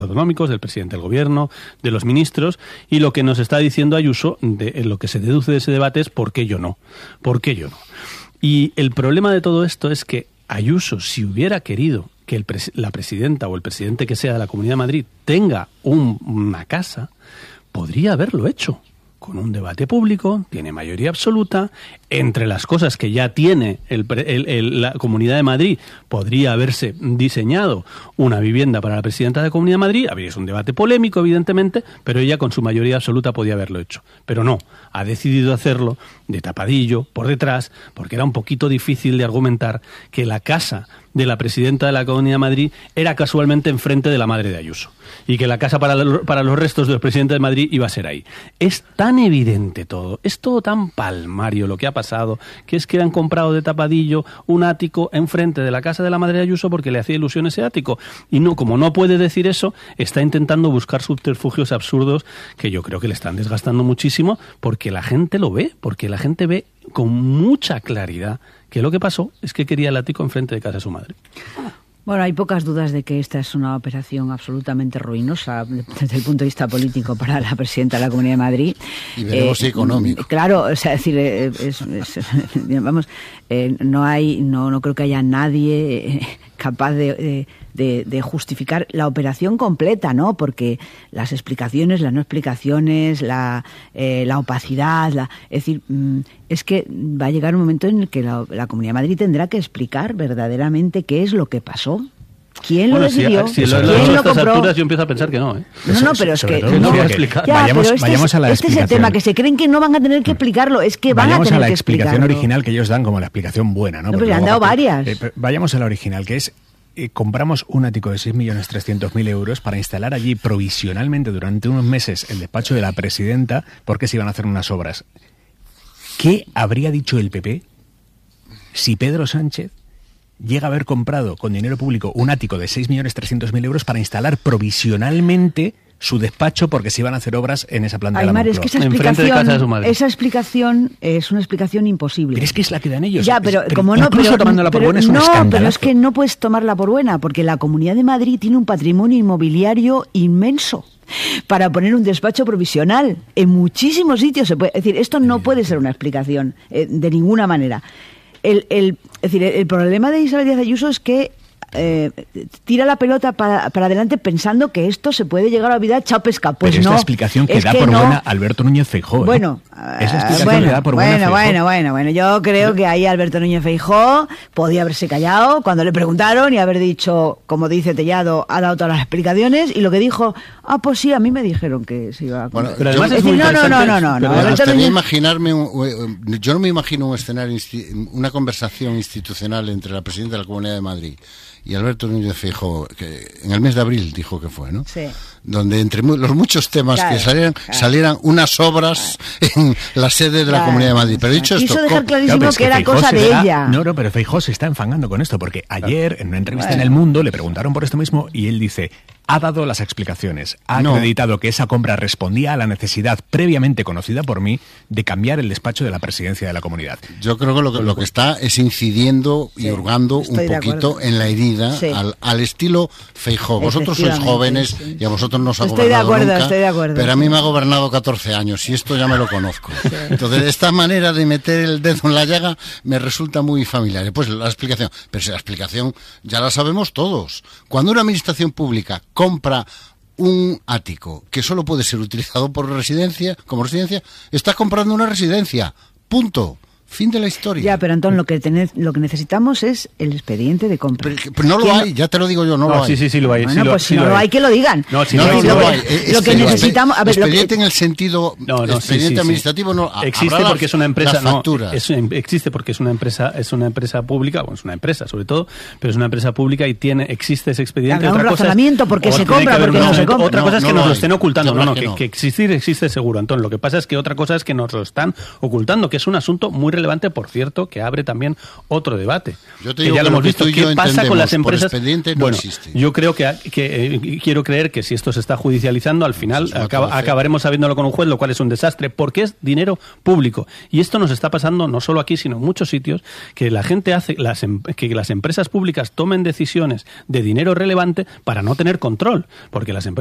autonómicos, del presidente del gobierno, de los ministros, y lo que nos está diciendo Ayuso, lo que se deduce de ese debate es ¿por qué yo no? ¿Por qué yo no? Y el problema de todo esto es que Ayuso, si hubiera querido que la presidenta o el presidente que sea de la Comunidad de Madrid tenga una casa, podría haberlo hecho. Con un debate público, tiene mayoría absoluta, entre las cosas que ya tiene la Comunidad de Madrid, podría haberse diseñado una vivienda para la presidenta de la Comunidad de Madrid, habría sido un debate polémico, evidentemente, pero ella con su mayoría absoluta podía haberlo hecho. Pero no, ha decidido hacerlo de tapadillo, por detrás, porque era un poquito difícil de argumentar que la casa de la presidenta de la Comunidad de Madrid era casualmente enfrente de la madre de Ayuso, y que la casa para los restos de los presidentes de Madrid iba a ser ahí. Es tan evidente todo, es todo tan palmario lo que ha pasado, que es que han comprado de tapadillo un ático enfrente de la casa de la madre de Ayuso porque le hacía ilusión ese ático, y no, como no puede decir eso, está intentando buscar subterfugios absurdos que yo creo que le están desgastando muchísimo, porque la gente lo ve, porque la gente ve con mucha claridad que lo que pasó es que quería el ático enfrente de casa de su madre. Bueno, hay pocas dudas de que esta es una operación absolutamente ruinosa desde el punto de vista político para la presidenta de la Comunidad de Madrid. Y veremos si económico. Claro, o sea, es decir, vamos, no creo que haya nadie capaz de justificar la operación completa, ¿no? Porque las explicaciones, las no explicaciones, la opacidad, es decir, es que va a llegar un momento en el que la Comunidad de Madrid tendrá que explicar verdaderamente qué es lo que pasó. ¿Quién lo decidió? Si ¿Quién lo compró? Alturas, yo empiezo a pensar que no, ¿eh? No, pero es que... No voy a explicar. Ya, vayamos a la explicación. Este es el tema, que se creen que no van a tener que explicarlo, es que van a tener que explicarlo. Vayamos a la explicación original que ellos dan como la explicación buena, ¿no? No, pero han dado varias. Vayamos a la original, que es... compramos un ático de 6.300.000 euros para instalar allí provisionalmente durante unos meses el despacho de la presidenta porque se iban a hacer unas obras. ¿Qué habría dicho el PP si Pedro Sánchez llega a haber comprado con dinero público un ático de 6.300.000 euros para instalar provisionalmente su despacho porque se iban a hacer obras en esa planta de la Moncloa? Es que esa explicación es una explicación imposible. Pero es que es la que dan ellos. Ya, pero como no, incluso tomándola por buena es un escándalo. Pero es que no puedes tomarla por buena, porque la Comunidad de Madrid tiene un patrimonio inmobiliario inmenso para poner un despacho provisional en muchísimos sitios. Es decir, esto no puede ser una explicación de ninguna manera. Es decir, el problema de Isabel Díaz Ayuso es que tira la pelota para adelante pensando que esto se puede llegar a olvidar, chao pesca. Pues pero no. Es la explicación que da por buena Alberto Núñez Feijóo. Bueno, bueno, yo creo que ahí Alberto Núñez Feijóo podía haberse callado cuando le preguntaron y haber dicho, como dice Tellado, ha dado todas las explicaciones, y lo que dijo, pues sí, a mí me dijeron que se iba a... Bueno, pero además es decir, no. Yo no me imagino un escenario, una conversación institucional entre la presidenta de la Comunidad de Madrid y Alberto Núñez Feijóo, que en el mes de abril dijo que fue, ¿no? Sí. Donde entre los muchos temas que salieran unas obras en la sede de la Comunidad de Madrid. Pero dicho esto... Quiso dejar clarísimo que era cosa de ella. No, pero Feijóo se está enfangando con esto, porque ayer, en una entrevista en El Mundo, le preguntaron por esto mismo y él dice... Ha dado las explicaciones, ha acreditado que esa compra respondía a la necesidad previamente conocida por mí de cambiar el despacho de la presidencia de la comunidad. Yo creo que lo que está es incidiendo y hurgando un poquito en la herida, al estilo Feijóo. Vosotros sois jóvenes y a vosotros no os ha gobernado nunca, estoy de acuerdo. Pero a mí me ha gobernado 14 años y esto ya me lo conozco. Sí. Entonces, esta manera de meter el dedo en la llaga me resulta muy familiar. Pues la explicación, pero si la explicación ya la sabemos todos. Cuando una administración pública compra un ático que solo puede ser utilizado como residencia, está comprando una residencia. Punto. Fin de la historia. Ya, pero Antón, lo que necesitamos es el expediente de compra. Pero no lo hay, ya te lo digo yo, no lo hay. Sí lo hay. Bueno, pues si no lo hay, que lo digan. No lo hay. Lo que necesitamos... expediente en el sentido... expediente administrativo no... Existe porque es una empresa... existe porque es una empresa pública, bueno, es una empresa sobre todo, pero es una empresa pública y existe ese expediente. Habrá un razonamiento porque se compra, porque no se compra. Otra cosa es que nos lo estén ocultando. Que existir existe seguro, Antón. Lo que pasa es que otra cosa es que nos lo están ocultando, que es un asunto muy relevante relevante, por cierto, que abre también otro debate. Yo te que digo ya que lo hemos que visto. tú y yo ¿Qué pasa con las entendemos, empresas? por expediente no Bueno, existe. yo creo que quiero creer que si esto se está judicializando, al final Eso es una cosa acabaremos sabiéndolo con un juez, lo cual es un desastre, porque es dinero público. Y esto nos está pasando no solo aquí, sino en muchos sitios, que la gente hace que las empresas públicas tomen decisiones de dinero relevante para no tener control, porque las empresas